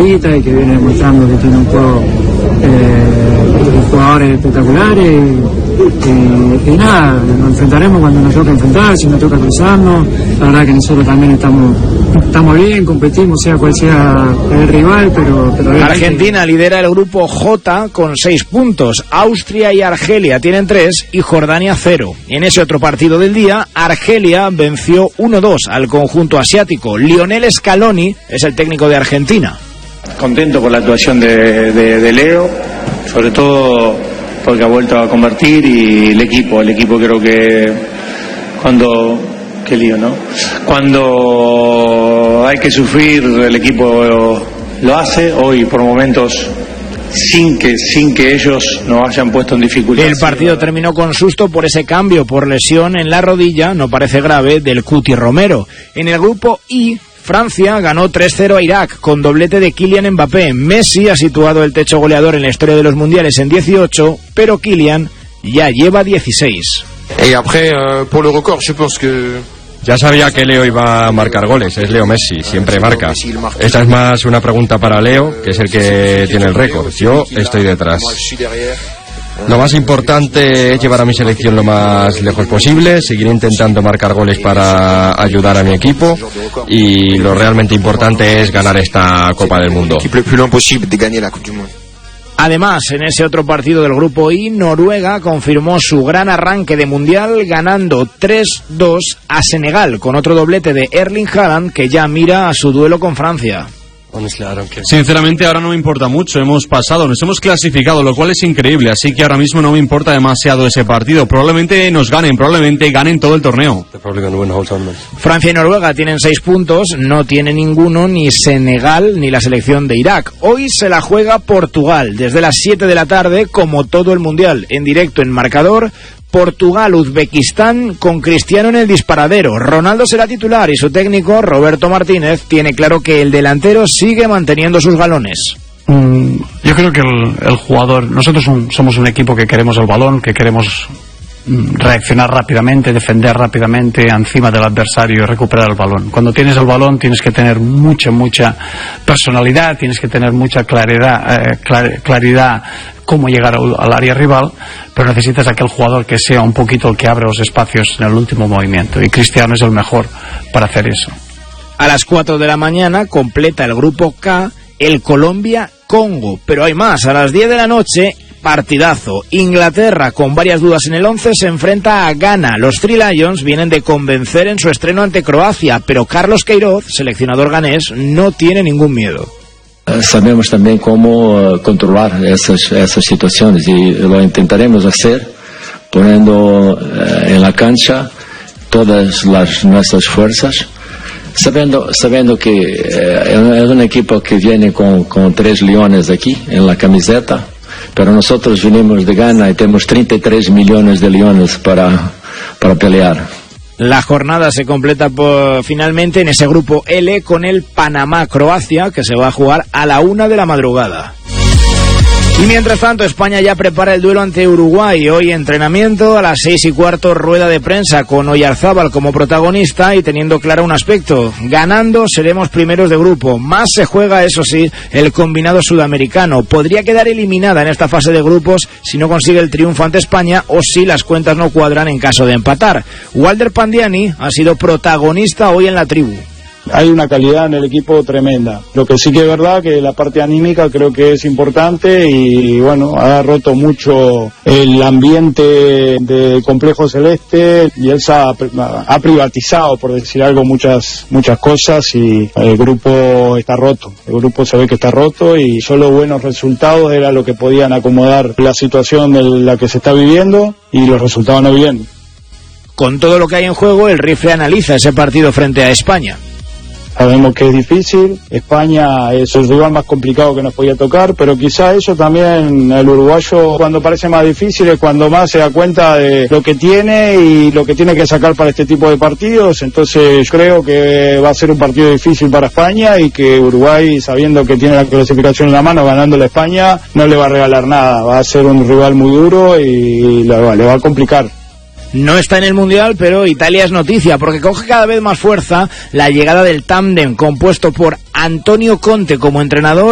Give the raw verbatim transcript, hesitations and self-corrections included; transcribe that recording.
futbolista y que viene demostrando que tiene un juego, eh, jugadores espectaculares y, y, y nada, nos enfrentaremos cuando nos toca enfrentar, si nos toca cruzarnos. La verdad que nosotros también estamos, estamos bien, competimos sea cual sea el rival, pero, pero Argentina lidera el grupo J con seis puntos, Austria y Argelia tienen tres y Jordania cero. En ese otro partido del día, Argelia venció uno dos al conjunto asiático. Lionel Scaloni es el técnico de Argentina. Contento por la actuación de, de, de Leo, sobre todo porque ha vuelto a convertir, y el equipo, el equipo creo que cuando, qué lío, ¿no? Cuando hay que sufrir, el equipo lo, lo hace, hoy por momentos sin que sin que ellos nos hayan puesto en dificultad. El partido terminó con susto por ese cambio por lesión en la rodilla, no parece grave, del Cuti Romero. En el grupo I, Francia ganó tres cero a Irak con doblete de Kylian Mbappé. Messi ha situado el techo goleador en la historia de los mundiales en dieciocho, pero Kylian ya lleva dieciséis. Y après, uh, pour le record, je pense que... Ya sabía que Leo iba a marcar goles, es Leo Messi, siempre marca. Esta es más una pregunta para Leo, que es el que tiene el récord. Yo estoy detrás. Lo más importante es llevar a mi selección lo más lejos posible, seguir intentando marcar goles para ayudar a mi equipo, y lo realmente importante es ganar esta Copa del Mundo. Además, en ese otro partido del grupo I, Noruega confirmó su gran arranque de mundial ganando tres dos a Senegal con otro doblete de Erling Haaland, que ya mira a su duelo con Francia. Sinceramente ahora no me importa mucho, hemos pasado, nos hemos clasificado, lo cual es increíble, así que ahora mismo no me importa demasiado ese partido. Probablemente nos ganen, probablemente ganen todo el torneo. Francia y Noruega tienen seis puntos, no tiene ninguno ni Senegal ni la selección de Irak. Hoy se la juega Portugal desde las siete de la tarde, como todo el mundial, en directo en Marcador. Portugal-Uzbekistán con Cristiano en el disparadero. Ronaldo será titular y su técnico, Roberto Martínez, tiene claro que el delantero sigue manteniendo sus galones. Mm, yo creo que el, el jugador, nosotros son, somos un equipo que queremos el balón, que queremos mm, reaccionar rápidamente, defender rápidamente encima del adversario y recuperar el balón. Cuando tienes el balón tienes que tener mucha, mucha personalidad, tienes que tener mucha claridad, eh, clar, claridad cómo llegar al, al área rival, pero necesitas aquel jugador que sea un poquito el que abre los espacios en el último movimiento, y Cristiano es el mejor para hacer eso. A las cuatro de la mañana completa el grupo K el Colombia-Congo, pero hay más. A las diez de la noche, partidazo. Inglaterra, con varias dudas en el once, se enfrenta a Ghana. Los Three Lions vienen de convencer en su estreno ante Croacia, pero Carlos Queiroz, seleccionador ganés, no tiene ningún miedo. Sabemos también cómo uh, controlar esas, esas situaciones, y lo intentaremos hacer poniendo uh, en la cancha todas las, nuestras fuerzas, sabiendo, sabiendo que uh, es un equipo que viene con, con tres leones aquí en la camiseta, pero nosotros venimos de Ghana y tenemos treinta y tres millones de leones para, para pelear. La jornada se completa por, finalmente en ese grupo L con el Panamá-Croacia, que se va a jugar a la una de la madrugada. Y mientras tanto, España ya prepara el duelo ante Uruguay. Hoy entrenamiento, a las seis y cuarto rueda de prensa con Oyarzábal como protagonista y teniendo claro un aspecto: ganando seremos primeros de grupo. Más se juega, eso sí, el combinado sudamericano. Podría quedar eliminada en esta fase de grupos si no consigue el triunfo ante España o si las cuentas no cuadran en caso de empatar. Walter Pandiani ha sido protagonista hoy en la tribu. Hay una calidad en el equipo tremenda. Lo que sí que es verdad que la parte anímica creo que es importante, y bueno, ha roto mucho el ambiente de Complejo Celeste, y él ha, ha privatizado, por decir algo, muchas muchas cosas, y el grupo está roto. El grupo se ve que está roto, y solo buenos resultados era lo que podían acomodar la situación en la que se está viviendo, y los resultados no vienen. Con todo lo que hay en juego, el Rifle analiza ese partido frente a España. Sabemos que es difícil, España es el rival más complicado que nos podía tocar, pero quizá eso también, el uruguayo, cuando parece más difícil es cuando más se da cuenta de lo que tiene y lo que tiene que sacar para este tipo de partidos. Entonces creo que va a ser un partido difícil para España, y que Uruguay, sabiendo que tiene la clasificación en la mano, ganando la España, no le va a regalar nada. Va a ser un rival muy duro y le va, le va a complicar. No está en el Mundial, pero Italia es noticia porque coge cada vez más fuerza la llegada del tándem compuesto por Antonio Conte como entrenador